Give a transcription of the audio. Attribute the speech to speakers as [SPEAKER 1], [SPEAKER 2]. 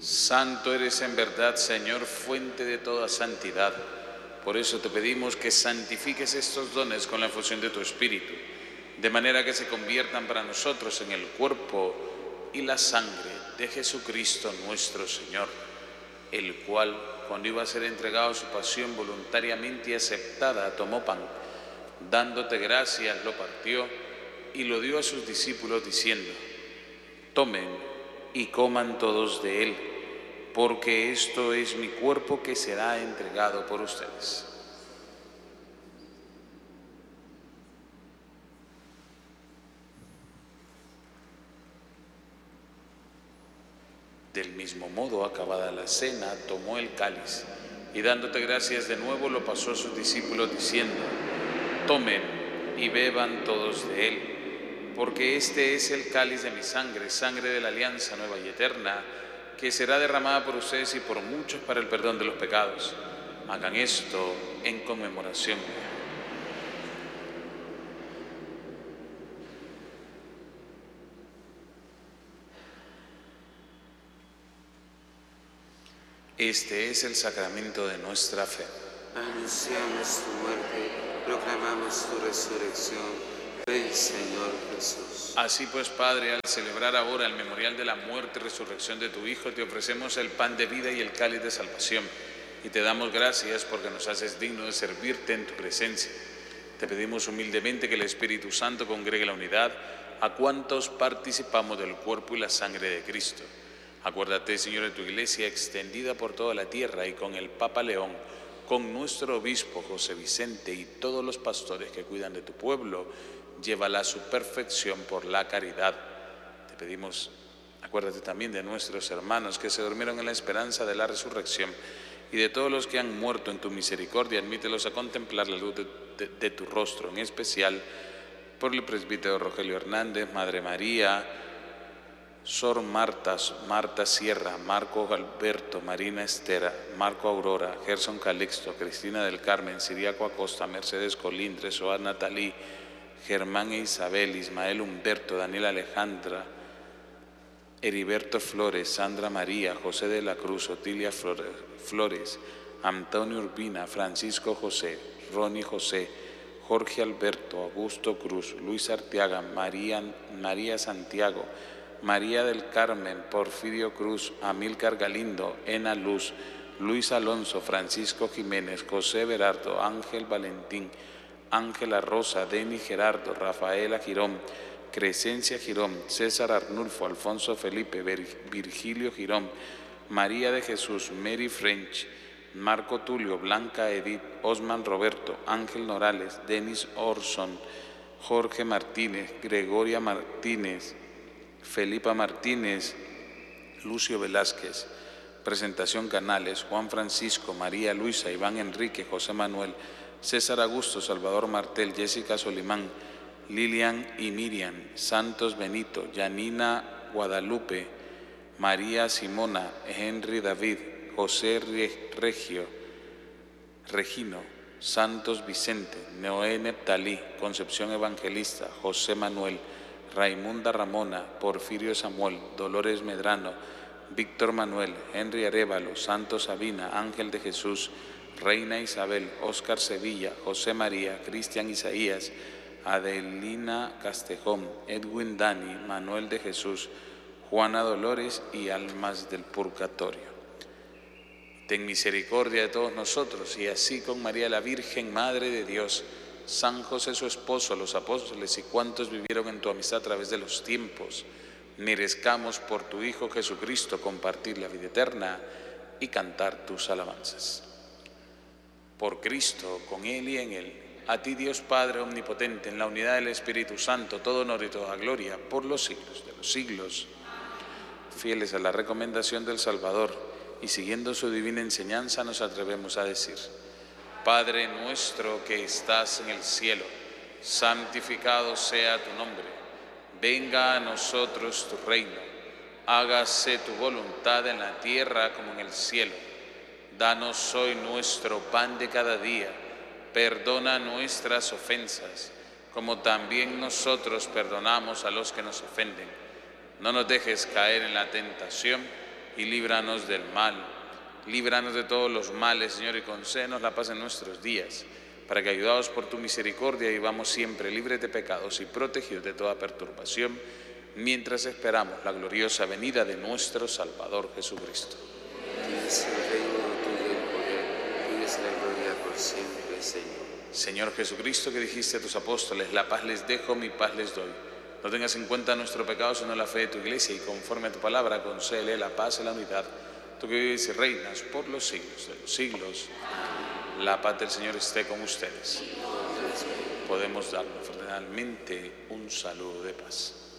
[SPEAKER 1] Santo eres en verdad, Señor, fuente de toda santidad. Por eso te pedimos que santifiques estos dones con la efusión de tu Espíritu, de manera que se conviertan para nosotros en el cuerpo y la sangre de Jesucristo nuestro Señor, el cual, cuando iba a ser entregado a su pasión voluntariamente aceptada, tomó pan, dándote gracias, lo partió y lo dio a sus discípulos diciendo: tomen y coman todos de él, porque esto es mi cuerpo que será entregado por ustedes. Del mismo modo, acabada la cena, tomó el cáliz y dándote gracias de nuevo lo pasó a sus discípulos diciendo: tomen y beban todos de él, porque este es el cáliz de mi sangre, sangre de la alianza nueva y eterna, que será derramada por ustedes y por muchos para el perdón de los pecados. Hagan esto en conmemoración mía. Este es el sacramento de nuestra fe.
[SPEAKER 2] Anunciamos tu muerte, proclamamos tu resurrección. Ven, Señor Jesús.
[SPEAKER 1] Así pues, Padre, al celebrar ahora el memorial de la muerte y resurrección de tu Hijo, te ofrecemos el pan de vida y el cáliz de salvación, y te damos gracias porque nos haces digno de servirte en tu presencia. Te pedimos humildemente que el Espíritu Santo congregue la unidad a cuantos participamos del cuerpo y la sangre de Cristo. Acuérdate, Señor, de tu Iglesia extendida por toda la tierra, y con el Papa León, con nuestro obispo José Vicente y todos los pastores que cuidan de tu pueblo, llévala a su perfección por la caridad. Te pedimos, acuérdate también de nuestros hermanos que se durmieron en la esperanza de la resurrección, y de todos los que han muerto en tu misericordia, admítelos a contemplar la luz de tu rostro, en especial por el presbítero Rogelio Hernández, Madre María, Sor Marta Sierra, Marco Alberto, Marina Estera, Marco Aurora, Gerson Calixto, Cristina del Carmen, Siriaco Acosta, Mercedes Colindres, Soad Natalí, Germán e Isabel, Ismael Humberto, Daniel Alejandra, Heriberto Flores, Sandra María, José de la Cruz, Otilia Flores, Antonio Urbina, Francisco José, Ronnie José, Jorge Alberto, Augusto Cruz, Luis Arteaga, María Santiago, María del Carmen, Porfirio Cruz, Amílcar Galindo, Ena Luz, Luis Alonso, Francisco Jiménez, José Berardo, Ángel Valentín, Ángela Rosa, Denis Gerardo, Rafaela Girón, Crescencia Girón, César Arnulfo, Alfonso Felipe, Virgilio Girón, María de Jesús, Mary French, Marco Tulio, Blanca Edith, Osman Roberto, Ángel Norales, Denis Orson, Jorge Martínez, Gregoria Martínez, Felipa Martínez, Lucio Velázquez, Presentación Canales, Juan Francisco, María Luisa, Iván Enrique, José Manuel, César Augusto, Salvador Martel, Jessica Solimán, Lilian y Miriam, Santos Benito, Yanina Guadalupe, María Simona, Henry David, José Regino, Santos Vicente, Noé Neptalí, Concepción Evangelista, José Manuel, Raimunda Ramona, Porfirio Samuel, Dolores Medrano, Víctor Manuel, Henry Arévalo, Santos Sabina, Ángel de Jesús, Reina Isabel, Óscar Sevilla, José María, Cristian Isaías, Adelina Castejón, Edwin Dani, Manuel de Jesús, Juana Dolores y almas del purgatorio. Ten misericordia de todos nosotros, y así con María la Virgen, Madre de Dios, San José su esposo, los apóstoles y cuantos vivieron en tu amistad a través de los tiempos, merezcamos por tu Hijo Jesucristo compartir la vida eterna y cantar tus alabanzas. Por Cristo, con Él y en Él, a ti Dios Padre omnipotente, en la unidad del Espíritu Santo, todo honor y toda gloria por los siglos de los siglos. Fieles a la recomendación del Salvador y siguiendo su divina enseñanza, nos atrevemos a decir: Padre nuestro que estás en el cielo, santificado sea tu nombre. Venga a nosotros tu reino. Hágase tu voluntad en la tierra como en el cielo. Danos hoy nuestro pan de cada día. Perdona nuestras ofensas, como también nosotros perdonamos a los que nos ofenden. No nos dejes caer en la tentación y líbranos del mal. Líbranos de todos los males, Señor, y concédenos la paz en nuestros días, para que, ayudados por tu misericordia, vivamos siempre libres de pecados y protegidos de toda perturbación, mientras esperamos la gloriosa venida de nuestro Salvador Jesucristo.
[SPEAKER 2] Tuyo es el reino, tuyo el poder, tuya es la gloria por siempre, Señor.
[SPEAKER 1] Señor Jesucristo, que dijiste a tus apóstoles, la paz les dejo, mi paz les doy. No tengas en cuenta nuestro pecado, sino la fe de tu Iglesia, y conforme a tu palabra, concédele la paz y la unidad. Tú que vives y reinas por los siglos de los siglos. La paz del Señor esté con ustedes. Podemos darnos fraternalmente un saludo de paz.